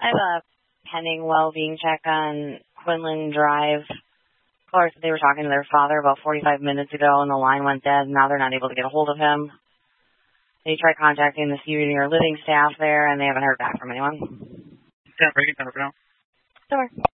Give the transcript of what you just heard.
I have a pending well-being check on Quinlan Drive. Of course, they were talking to their father about 45 minutes ago, and the line went dead. Now they're not able to get a hold of him. They tried contacting the senior living staff there, and they haven't heard back from anyone. Yeah, bring it down for now. Sure.